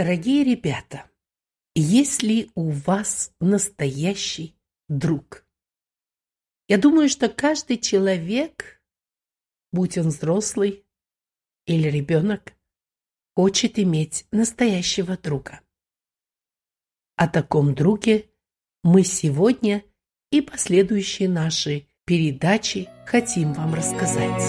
Дорогие ребята, есть ли у вас настоящий друг? Я думаю, что каждый человек, будь он взрослый или ребенок, хочет иметь настоящего друга. О таком друге мы сегодня и последующие наши передачи хотим вам рассказать.